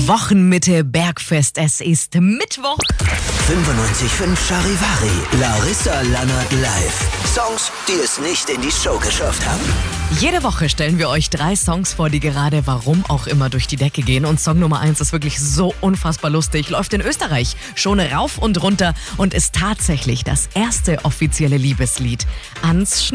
Wochenmitte Bergfest. Es ist Mittwoch. 95.5 Charivari. Larissa Lannert live. Songs, die es nicht in die Show geschafft haben. Jede Woche stellen wir euch 3 Songs vor, die gerade warum auch immer durch die Decke gehen. Und Song Nummer 1 ist wirklich so unfassbar lustig. Läuft in Österreich schon rauf und runter und ist tatsächlich das erste offizielle Liebeslied ans